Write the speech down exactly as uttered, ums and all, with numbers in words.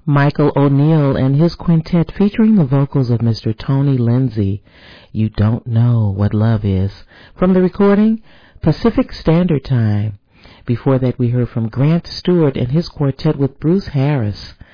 Michael O'Neill and his quintet featuring the vocals of Mister Tony Lindsay, You Don't Know What Love Is, from the recording Pacific Standard Time. Before that, we heard from Grant Stewart and his quartet with Bruce Harris,